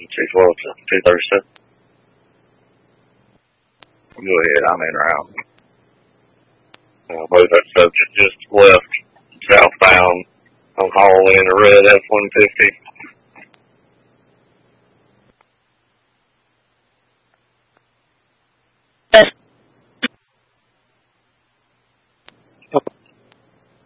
212 to 237. Go ahead, I'm in route. I believe that subject just left southbound on Hall in a red F-150.